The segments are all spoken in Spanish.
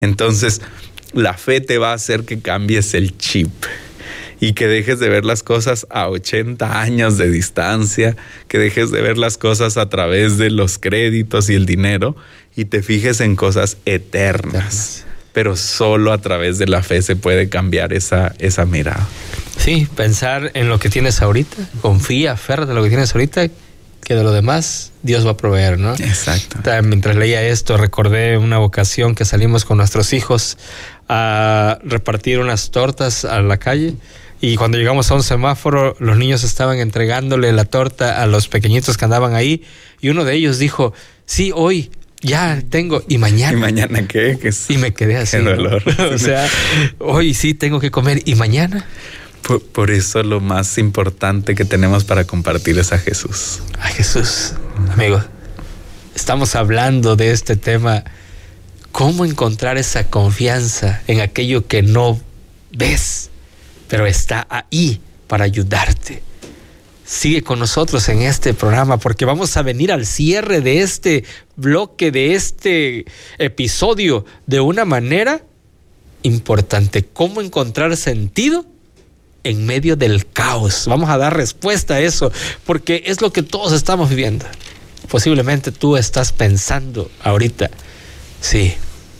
Entonces, la fe te va a hacer que cambies el chip y que dejes de ver las cosas a 80 años de distancia, que dejes de ver las cosas a través de los créditos y el dinero y te fijes en cosas eternas. Pero solo a través de la fe se puede cambiar esa mirada. Sí, pensar en lo que tienes ahorita, confía, aférrate a lo que tienes ahorita, que de lo demás Dios va a proveer, ¿no? Exacto. Mientras leía esto, recordé una ocasión que salimos con nuestros hijos a repartir unas tortas a la calle. Y cuando llegamos a un semáforo, los niños estaban entregándole la torta a los pequeñitos que andaban ahí. Y uno de ellos dijo, sí, hoy ya tengo. ¿Y mañana? ¿Y mañana qué? Y me quedé así. Qué dolor. ¿No? O sea, hoy sí tengo que comer. ¿Y mañana? Por eso lo más importante que tenemos para compartir es a Jesús. A Jesús. Amigo, estamos hablando de este tema. ¿Cómo encontrar esa confianza en aquello que no ves, pero está ahí para ayudarte? Sigue con nosotros en este programa porque vamos a venir al cierre de este bloque, de este episodio, de una manera importante. ¿Cómo encontrar sentido en medio del caos? Vamos a dar respuesta a eso porque es lo que todos estamos viviendo. Posiblemente tú estás pensando ahorita, sí,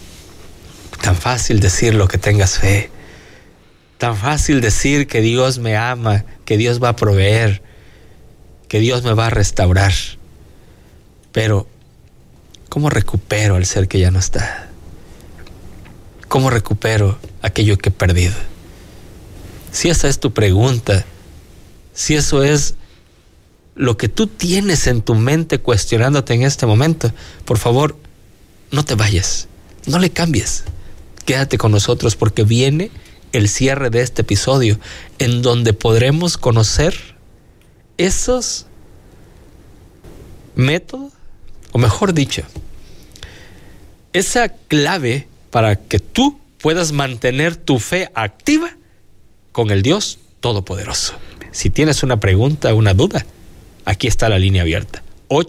tan fácil decir lo que tengas fe. Tan fácil decir que Dios me ama, que Dios va a proveer, que Dios me va a restaurar. Pero, ¿cómo recupero al ser que ya no está? ¿Cómo recupero aquello que he perdido? Si esa es tu pregunta, si eso es lo que tú tienes en tu mente cuestionándote en este momento, por favor, no te vayas, no le cambies. Quédate con nosotros porque viene el cierre de este episodio en donde podremos conocer esos métodos, o mejor dicho, esa clave para que tú puedas mantener tu fe activa con el Dios Todopoderoso. Si tienes una pregunta, una duda, aquí está la línea abierta.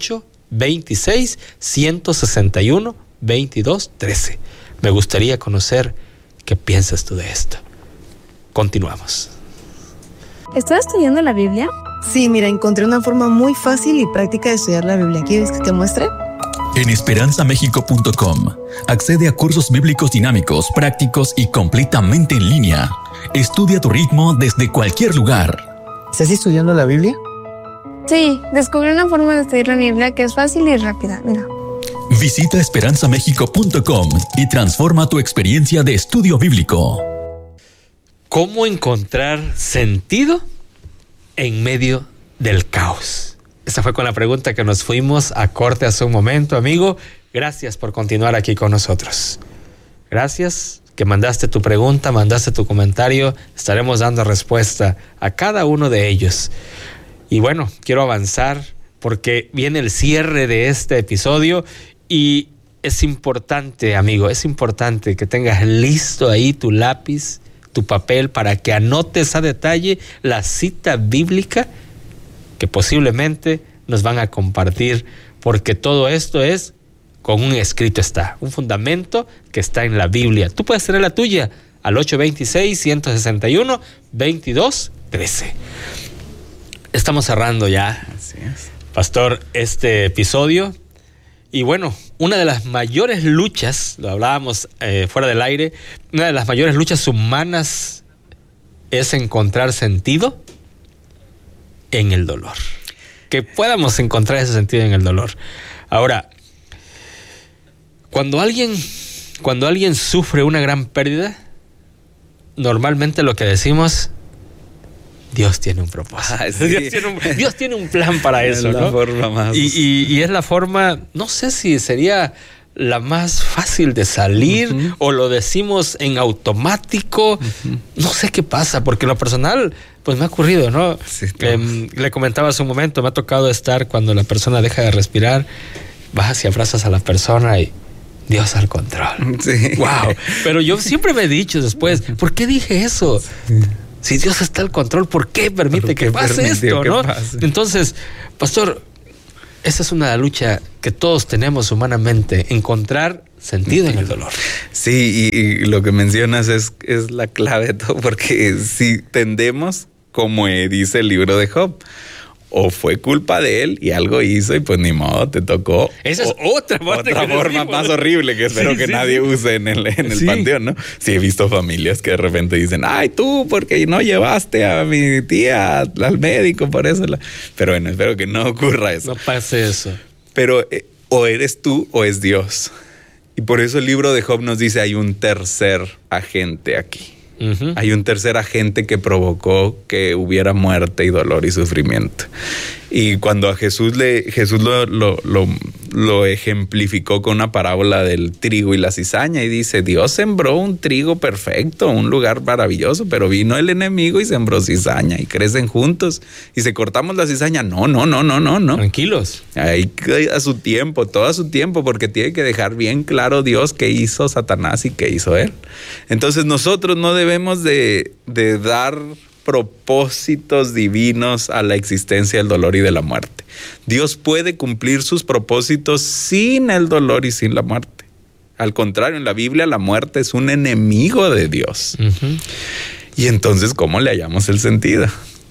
826-161-2213. Me gustaría conocer qué piensas tú de esto. Continuamos. ¿Estás estudiando la Biblia? Sí, mira, encontré una forma muy fácil y práctica de estudiar la Biblia. ¿Quieres que te muestre? En esperanzamexico.com accede a cursos bíblicos dinámicos, prácticos y completamente en línea. Estudia a tu ritmo desde cualquier lugar. ¿Estás estudiando la Biblia? Sí, descubrí una forma de estudiar la Biblia que es fácil y rápida. Mira. Visita esperanzamexico.com y transforma tu experiencia de estudio bíblico. ¿Cómo encontrar sentido en medio del caos? Esa fue con la pregunta que nos fuimos a corte hace un momento, amigo. Gracias por continuar aquí con nosotros. Gracias que mandaste tu pregunta, mandaste tu comentario. Estaremos dando respuesta a cada uno de ellos. Y bueno, quiero avanzar porque viene el cierre de este episodio y es importante, amigo, es importante que tengas listo ahí tu lápiz, tu papel para que anotes a detalle la cita bíblica que posiblemente nos van a compartir, porque todo esto es con un escrito está, un fundamento que está en la Biblia. Tú puedes tener la tuya al 826-161-2213. Estamos cerrando ya, Así es. Pastor, este episodio. Y bueno, una de las mayores luchas, lo hablábamos fuera del aire, una de las mayores luchas humanas es encontrar sentido en el dolor. Que podamos encontrar ese sentido en el dolor. Ahora, cuando alguien sufre una gran pérdida, normalmente lo que decimos, Dios tiene un propósito. Sí. Dios tiene un plan para eso, es la ¿no? forma más... Y es la forma, no sé si sería la más fácil de salir, uh-huh, o lo decimos en automático. Uh-huh. No sé qué pasa, porque en lo personal, pues me ha ocurrido, ¿no? Sí, le comentaba hace un momento, me ha tocado estar cuando la persona deja de respirar, vas y abrazas a la persona y Dios al control. Sí. Wow. Pero yo siempre me he dicho después, ¿por qué dije eso? Sí. Si Dios está al control, ¿por qué permite que pase esto, no? Entonces, pastor, esa es una lucha que todos tenemos humanamente, encontrar sentido en el dolor. Sí, y lo que mencionas es la clave de todo, porque si tendemos, como dice el libro de Job, o fue culpa de él y algo hizo y pues ni modo, te tocó. Esa es otra forma más horrible que espero que nadie use en el panteón, ¿no? Sí, he visto familias que de repente dicen, ay, tú, porque no llevaste a mi tía al médico, por eso. Pero bueno, espero que no ocurra eso. No pase eso. Pero o eres tú o es Dios. Y por eso el libro de Job nos dice, hay un tercer agente aquí. Uh-huh. Hay un tercer agente que provocó que hubiera muerte y dolor y sufrimiento. Y cuando a Jesús lo ejemplificó con una parábola del trigo y la cizaña y dice, Dios sembró un trigo perfecto, un lugar maravilloso, pero vino el enemigo y sembró cizaña y crecen juntos. Y si cortamos la cizaña, no. Tranquilos. Ahí a su tiempo, todo a su tiempo, porque tiene que dejar bien claro Dios qué hizo Satanás y qué hizo él. Entonces nosotros no debemos de dar propósitos divinos a la existencia del dolor y de la muerte. Dios puede cumplir sus propósitos sin el dolor y sin la muerte. Al contrario, en la Biblia la muerte es un enemigo de Dios. Uh-huh. Y entonces, ¿cómo le hallamos el sentido?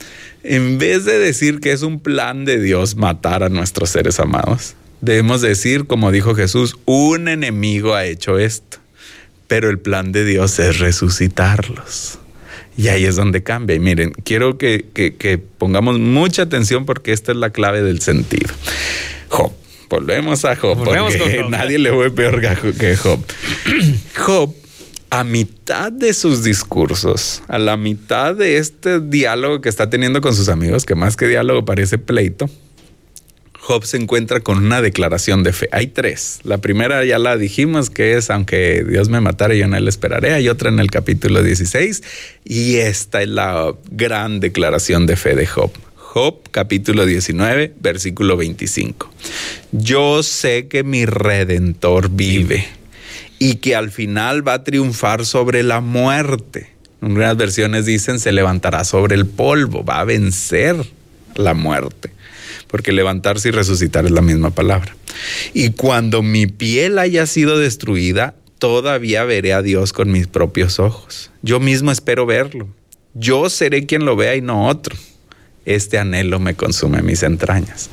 En vez de decir que es un plan de Dios matar a nuestros seres amados, debemos decir, como dijo Jesús, un enemigo ha hecho esto, pero el plan de Dios es resucitarlos. Y ahí es donde cambia. Y miren, quiero que pongamos mucha atención porque esta es la clave del sentido. Job. Volvemos a Job, porque nadie le fue peor que Job. Job, a mitad de sus discursos, a la mitad de este diálogo que está teniendo con sus amigos, que más que diálogo parece pleito, Job se encuentra con una declaración de fe. Hay tres. La primera ya la dijimos, que es, aunque Dios me matara, yo en él esperaré. Hay otra en el capítulo 16. Y esta es la gran declaración de fe de Job. Job, capítulo 19, versículo 25. Yo sé que mi Redentor vive y que al final va a triunfar sobre la muerte. En algunas versiones dicen, se levantará sobre el polvo, va a vencer la muerte. Porque levantarse y resucitar es la misma palabra. Y cuando mi piel haya sido destruida, todavía veré a Dios con mis propios ojos. Yo mismo espero verlo. Yo seré quien lo vea y no otro. Este anhelo me consume mis entrañas.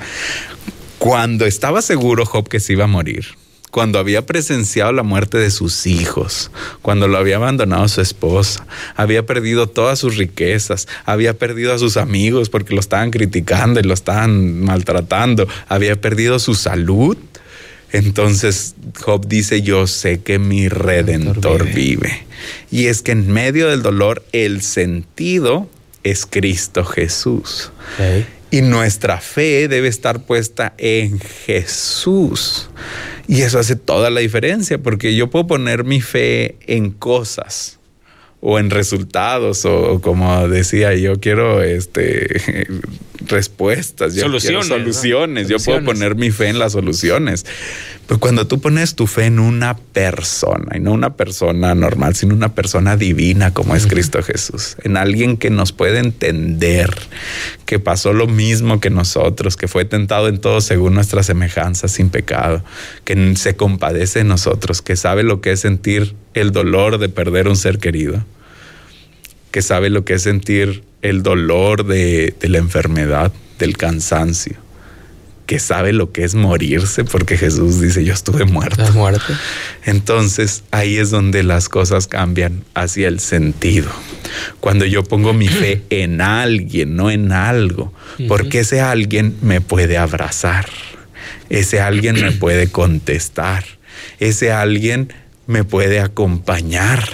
Cuando estaba seguro Job que se iba a morir, cuando había presenciado la muerte de sus hijos, cuando lo había abandonado su esposa, había perdido todas sus riquezas, había perdido a sus amigos porque lo estaban criticando y lo estaban maltratando, había perdido su salud. Entonces Job dice, yo sé que mi Redentor vive. Y es que en medio del dolor el sentido es Cristo Jesús. Okay. Y nuestra fe debe estar puesta en Jesús. Y eso hace toda la diferencia, porque yo puedo poner mi fe en cosas o en resultados, o como decía, yo quiero respuestas, yo quiero soluciones. ¿No? Yo puedo poner mi fe en las soluciones. Pero cuando tú pones tu fe en una persona, y no una persona normal, sino una persona divina como es Cristo Jesús, en alguien que nos puede entender, que pasó lo mismo que nosotros, que fue tentado en todo según nuestra semejanza, sin pecado, que se compadece de nosotros, que sabe lo que es sentir el dolor de perder un ser querido, que sabe lo que es sentir el dolor de la enfermedad, del cansancio, que sabe lo que es morirse, porque Jesús dice, yo estuve muerto. ¿La muerte? Entonces, ahí es donde las cosas cambian hacia el sentido. Cuando yo pongo mi fe en alguien, no en algo, porque ese alguien me puede abrazar, ese alguien me puede contestar, ese alguien me puede acompañar.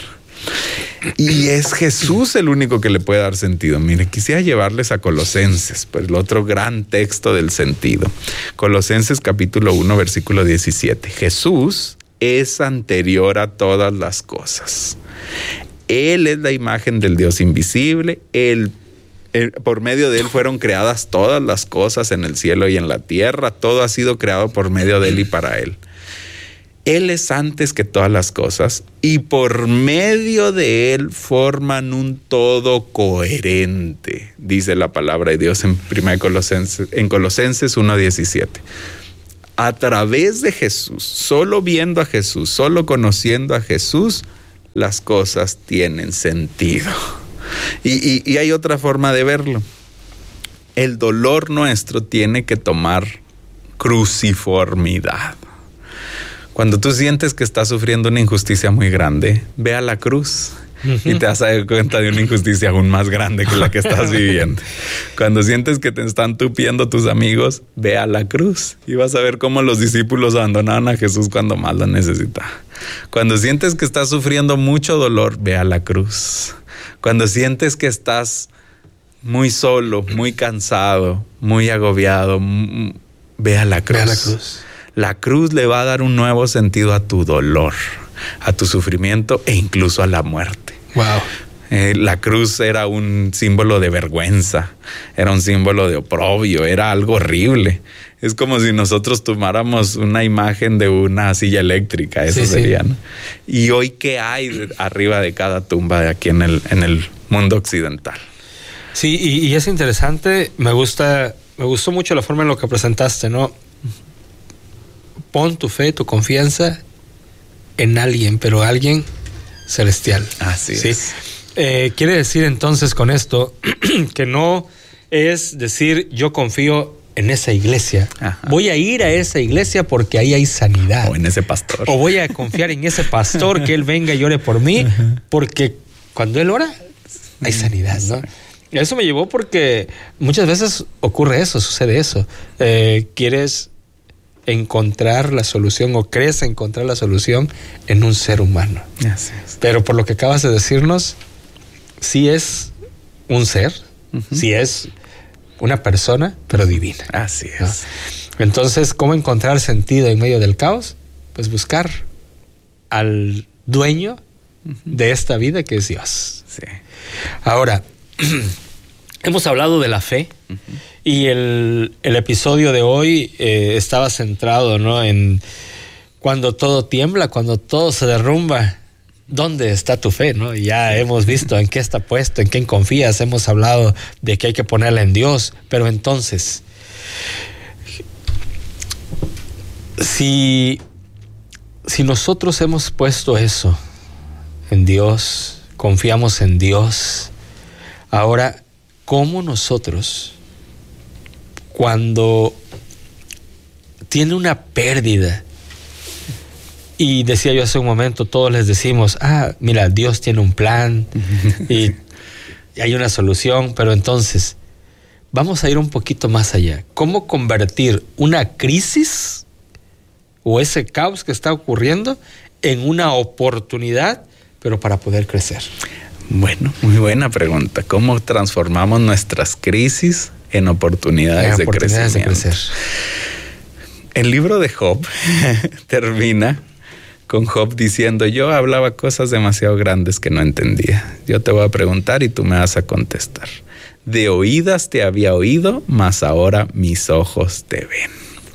Y es Jesús el único que le puede dar sentido. Mire, quisiera llevarles a Colosenses, pues el otro gran texto del sentido. Colosenses capítulo 1, versículo 17. Jesús es anterior a todas las cosas. Él es la imagen del Dios invisible. Por medio de Él fueron creadas todas las cosas en el cielo y en la tierra. Todo ha sido creado por medio de Él y para Él. Él es antes que todas las cosas y por medio de Él forman un todo coherente, dice la palabra de Dios en Colosenses 1:17. A través de Jesús, solo viendo a Jesús, solo conociendo a Jesús, las cosas tienen sentido. Y hay otra forma de verlo. El dolor nuestro tiene que tomar cruciformidad. Cuando tú sientes que estás sufriendo una injusticia muy grande, ve a la cruz y te vas a dar cuenta de una injusticia aún más grande que la que estás viviendo. Cuando sientes que te están tupiendo tus amigos, ve a la cruz y vas a ver cómo los discípulos abandonaron a Jesús cuando más lo necesitaba. Cuando sientes que estás sufriendo mucho dolor, ve a la cruz. Cuando sientes que estás muy solo, muy cansado, muy agobiado, ve a la cruz. Ve a la cruz. La cruz le va a dar un nuevo sentido a tu dolor, a tu sufrimiento e incluso a la muerte. Wow. La cruz era un símbolo de vergüenza, era un símbolo de oprobio, era algo horrible. Es como si nosotros tomáramos una imagen de una silla eléctrica, eso sería, ¿no? Y hoy, ¿qué hay arriba de cada tumba de aquí en el mundo occidental? Sí, y es interesante, me gustó mucho la forma en lo que presentaste, ¿no? Pon tu fe, tu confianza en alguien, pero alguien celestial. Así ¿sí? es. Quiere decir entonces con esto que no es decir yo confío en esa iglesia. Ajá. Voy a ir a esa iglesia porque ahí hay sanidad. O en ese pastor. O voy a confiar en ese pastor que él venga y ore por mí, porque cuando él ora hay sanidad, ¿no? Eso me llevó porque muchas veces ocurre eso, sucede eso. Quieres encontrar la solución o crees encontrar la solución en un ser humano. Así es. Pero por lo que acabas de decirnos, sí es un ser, sí es una persona, pero divina. Así es. ¿No? Entonces, ¿cómo encontrar sentido en medio del caos? Pues buscar al dueño de esta vida, que es Dios. Sí. Ahora, hemos hablado de la fe y el episodio de hoy estaba centrado, ¿no?, en cuando todo tiembla, cuando todo se derrumba. ¿Dónde está tu fe, no? Ya hemos visto en qué está puesto, en quién confías. Hemos hablado de que hay que ponerla en Dios. Pero entonces, si nosotros hemos puesto eso en Dios, confiamos en Dios, ahora, ¿cómo nosotros, cuando tiene una pérdida, y decía yo hace un momento, todos les decimos, mira, Dios tiene un plan y hay una solución, pero entonces vamos a ir un poquito más allá. ¿Cómo convertir una crisis o ese caos que está ocurriendo en una oportunidad, pero para poder crecer? Bueno, muy buena pregunta. ¿Cómo transformamos nuestras crisis en oportunidades de crecimiento? El libro de Job termina con Job diciendo: yo hablaba cosas demasiado grandes que no entendía. Yo te voy a preguntar y tú me vas a contestar. De oídas te había oído, mas ahora mis ojos te ven.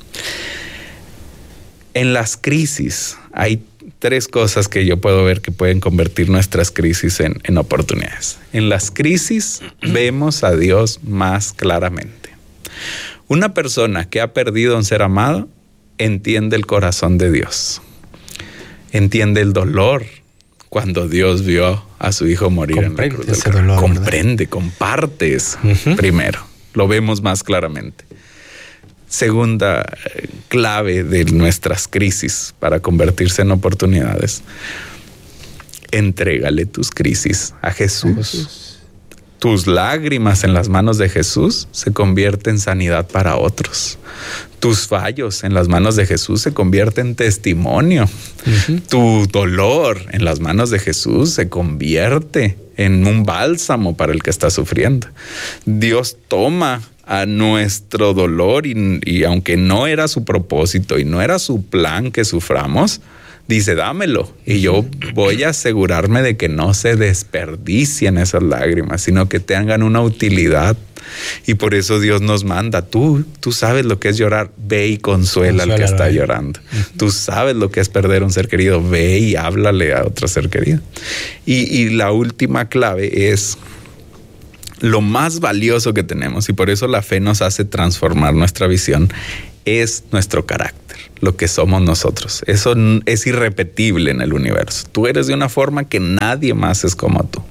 En las crisis hay tres cosas que yo puedo ver que pueden convertir nuestras crisis en oportunidades. En las crisis vemos a Dios más claramente. Una persona que ha perdido a un ser amado entiende el corazón de Dios. Entiende el dolor cuando Dios vio a su hijo morir en la cruz del Calvario. Comprende, comparte eso. Primero, lo vemos más claramente. Segunda clave de nuestras crisis para convertirse en oportunidades: entrégale tus crisis a Jesús. Tus lágrimas en las manos de Jesús se convierten en sanidad para otros. Tus fallos en las manos de Jesús se convierten en testimonio. Tu dolor en las manos de Jesús se convierte en un bálsamo para el que está sufriendo. Dios toma a nuestro dolor y aunque no era su propósito y no era su plan que suframos, dice: dámelo y yo voy a asegurarme de que no se desperdicien esas lágrimas, sino que tengan una utilidad. Y por eso Dios nos manda: tú sabes lo que es llorar, ve y consuela al que está llorando. Tú sabes lo que es perder un ser querido, ve y háblale a otro ser querido. Y la última clave es lo más valioso que tenemos, y por eso la fe nos hace transformar nuestra visión: es nuestro carácter, lo que somos nosotros. Eso es irrepetible en el universo. Tú eres de una forma que nadie más es como tú.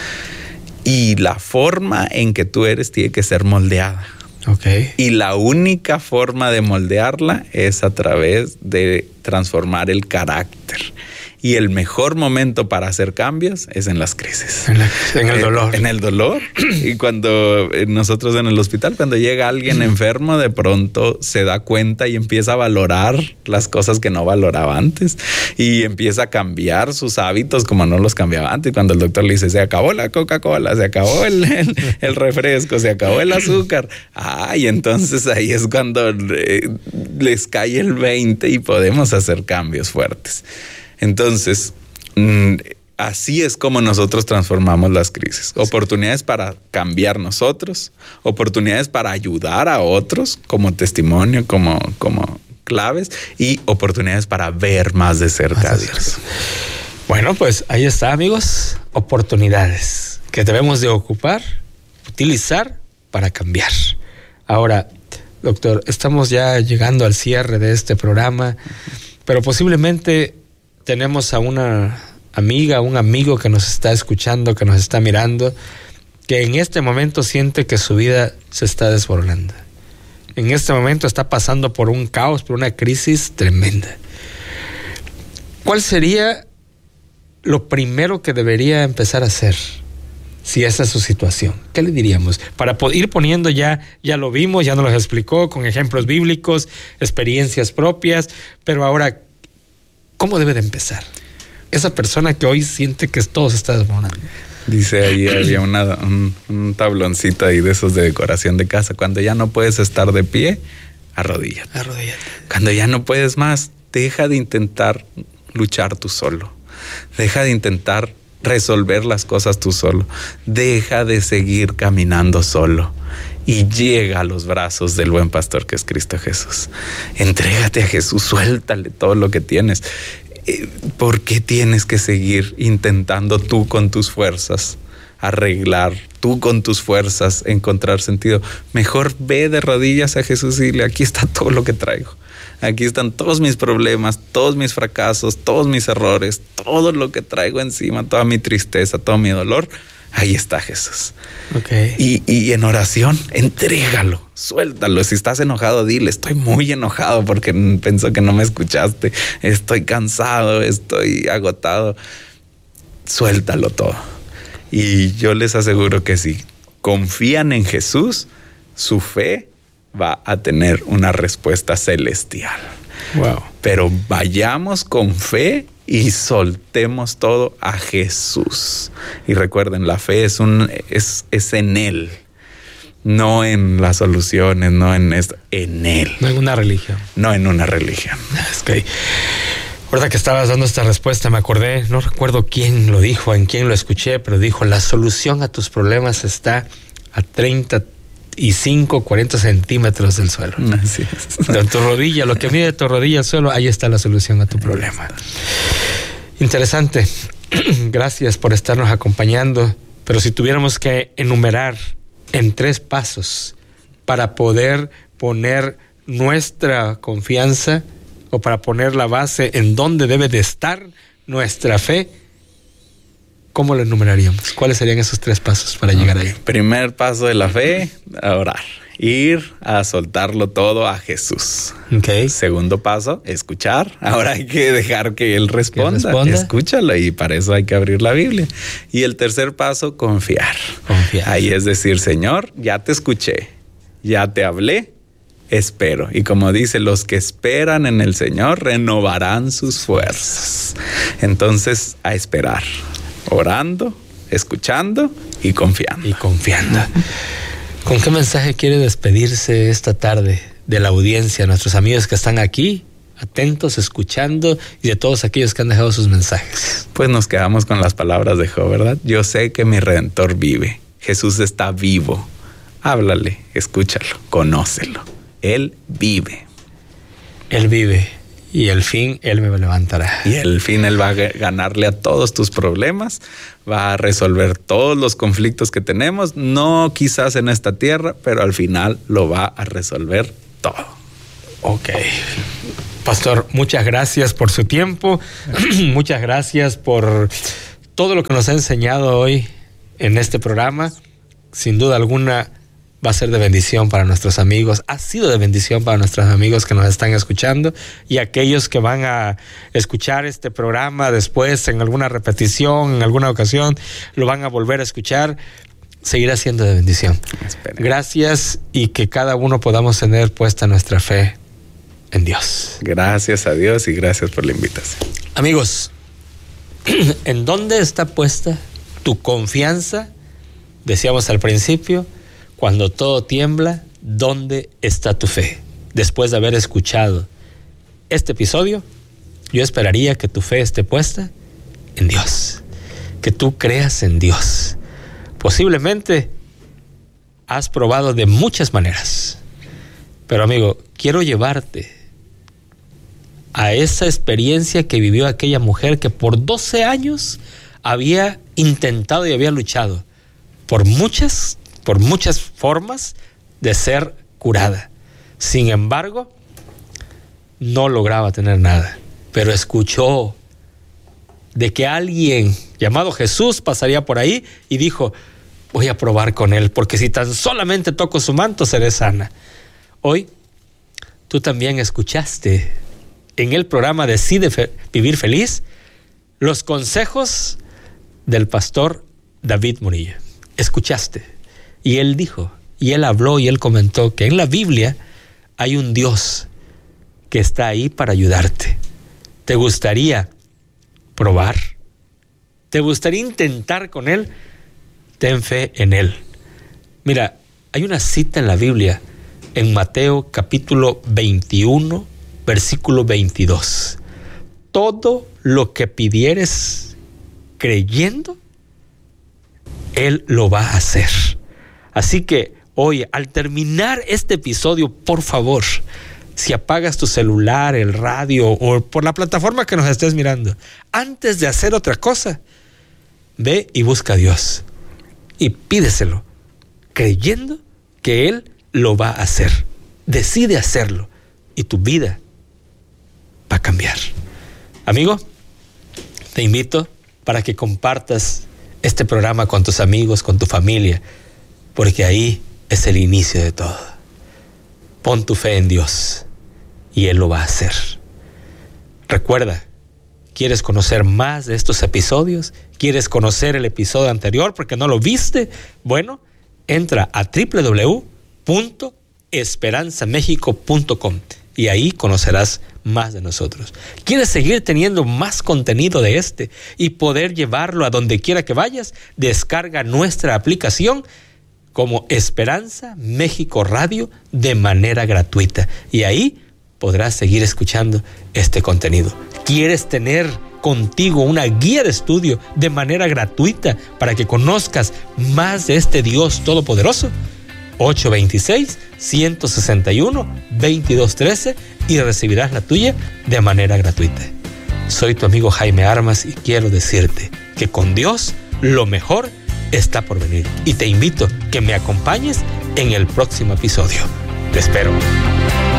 Y la forma en que tú eres tiene que ser moldeada. Okay. Y la única forma de moldearla es a través de transformar el carácter. Y el mejor momento para hacer cambios es en las crisis. En el dolor. En el dolor. Y cuando nosotros en el hospital, cuando llega alguien enfermo, de pronto se da cuenta y empieza a valorar las cosas que no valoraba antes. Y empieza a cambiar sus hábitos como no los cambiaba antes. Y cuando el doctor le dice, se acabó la Coca-Cola, se acabó el refresco, se acabó el azúcar. Y entonces ahí es cuando les cae el 20 y podemos hacer cambios fuertes. Entonces, así es como nosotros transformamos las crisis. Oportunidades para cambiar nosotros, oportunidades para ayudar a otros como testimonio, como claves, y oportunidades para ver más de cerca a Dios. Bueno, pues ahí está, amigos. Oportunidades que debemos de ocupar, utilizar para cambiar. Ahora, doctor, estamos ya llegando al cierre de este programa, pero posiblemente tenemos a una amiga, un amigo que nos está escuchando, que nos está mirando, que en este momento siente que su vida se está desmoronando. En este momento está pasando por un caos, por una crisis tremenda. ¿Cuál sería lo primero que debería empezar a hacer si esa es su situación? ¿Qué le diríamos? Para ir poniendo ya lo vimos, ya nos lo explicó con ejemplos bíblicos, experiencias propias, pero ahora, ¿cómo debe de empezar? Esa persona que hoy siente que todo se está desmoronando. Dice ahí, había un tabloncito ahí de esos de decoración de casa. Cuando ya no puedes estar de pie, arrodíllate. Cuando ya no puedes más, deja de intentar luchar tú solo. Deja de intentar resolver las cosas tú solo. Deja de seguir caminando solo. Y llega a los brazos del buen pastor que es Cristo Jesús. Entrégate a Jesús, suéltale todo lo que tienes. ¿Por qué tienes que seguir intentando tú con tus fuerzas arreglar, tú con tus fuerzas encontrar sentido? Mejor ve de rodillas a Jesús y dile, aquí está todo lo que traigo. Aquí están todos mis problemas, todos mis fracasos, todos mis errores, todo lo que traigo encima, toda mi tristeza, todo mi dolor. Ahí está Jesús. Okay. Y en oración, entrégalo, suéltalo. Si estás enojado, dile, estoy muy enojado porque pienso que no me escuchaste. Estoy cansado, estoy agotado. Suéltalo todo. Y yo les aseguro que si confían en Jesús, su fe va a tener una respuesta celestial. Wow. Pero vayamos con fe y soltemos todo a Jesús. Y recuerden, la fe es en Él, no en las soluciones, no en esto, en Él. No en una religión. No en una religión. Es que ahorita que estabas dando esta respuesta me acordé, no recuerdo quién lo dijo, en quién lo escuché, pero dijo, la solución a tus problemas está a 35, 40 centímetros del suelo. Así es. De tu rodilla, lo que mide tu rodilla al suelo, ahí está la solución a tu problema. Interesante. Gracias por estarnos acompañando. Pero si tuviéramos que enumerar en 3 pasos para poder poner nuestra confianza o para poner la base en donde debe de estar nuestra fe, ¿cómo lo enumeraríamos? ¿Cuáles serían esos 3 pasos para llegar ahí? Primer paso de la fe, a orar. Ir a soltarlo todo a Jesús. Okay. Segundo paso, escuchar. Ahora hay que dejar que Él responda. Escúchalo, y para eso hay que abrir la Biblia. Y el tercer paso, confiar. Ahí es decir, Señor, ya te escuché, ya te hablé, espero. Y como dice, los que esperan en el Señor renovarán sus fuerzas. Entonces, a esperar. Orando, escuchando y confiando. ¿Con qué mensaje quiere despedirse esta tarde de la audiencia, nuestros amigos que están aquí, atentos, escuchando, y de todos aquellos que han dejado sus mensajes? Pues nos quedamos con las palabras de Job, ¿verdad? Yo sé que mi Redentor vive. Jesús está vivo. Háblale, escúchalo, conócelo. Él vive. Él vive. Y al fin Él me levantará. Y al fin Él va a ganarle a todos tus problemas, va a resolver todos los conflictos que tenemos, no quizás en esta tierra, pero al final lo va a resolver todo. Ok. Pastor, muchas gracias por su tiempo. Muchas gracias por todo lo que nos ha enseñado hoy en este programa. Sin duda alguna va a ser de bendición para nuestros amigos. Ha sido de bendición para nuestros amigos que nos están escuchando, y aquellos que van a escuchar este programa después en alguna repetición, en alguna ocasión, lo van a volver a escuchar. Seguirá siendo de bendición. Espera. Gracias, y que cada uno podamos tener puesta nuestra fe en Dios. Gracias a Dios y gracias por la invitación. Amigos, ¿en dónde está puesta tu confianza? Decíamos al principio, cuando todo tiembla, ¿dónde está tu fe? Después de haber escuchado este episodio, yo esperaría que tu fe esté puesta en Dios, que tú creas en Dios. Posiblemente has probado de muchas maneras, pero amigo, quiero llevarte a esa experiencia que vivió aquella mujer que por 12 años había intentado y había luchado por muchas formas de ser curada. Sin embargo, no lograba tener nada, pero escuchó de que alguien llamado Jesús pasaría por ahí y dijo: voy a probar con él, porque si tan solamente toco su manto seré sana. Hoy tú también escuchaste en el programa Decide Vivir Feliz los consejos del pastor David Murillo. Escuchaste, y él dijo, y él habló, y él comentó que en la Biblia hay un Dios que está ahí para ayudarte. ¿Te gustaría probar? ¿Te gustaría intentar con él? Ten fe en él. Mira, hay una cita en la Biblia, en Mateo capítulo 21, versículo 22. Todo lo que pidieres creyendo, él lo va a hacer. Así que hoy, al terminar este episodio, por favor, si apagas tu celular, el radio o por la plataforma que nos estés mirando, antes de hacer otra cosa, ve y busca a Dios y pídeselo, creyendo que Él lo va a hacer. Decide hacerlo y tu vida va a cambiar. Amigo, te invito para que compartas este programa con tus amigos, con tu familia, porque ahí es el inicio de todo. Pon tu fe en Dios y Él lo va a hacer. Recuerda, ¿quieres conocer más de estos episodios? ¿Quieres conocer el episodio anterior porque no lo viste? Bueno, entra a www.esperanzamexico.com y ahí conocerás más de nosotros. ¿Quieres seguir teniendo más contenido de este y poder llevarlo a donde quiera que vayas? Descarga nuestra aplicación como Esperanza México Radio de manera gratuita, y ahí podrás seguir escuchando este contenido. ¿Quieres tener contigo una guía de estudio de manera gratuita para que conozcas más de este Dios todopoderoso? 826-161-2213 y recibirás la tuya de manera gratuita. Soy tu amigo Jaime Armas y quiero decirte que con Dios lo mejor está por venir, y te invito que me acompañes en el próximo episodio. Te espero.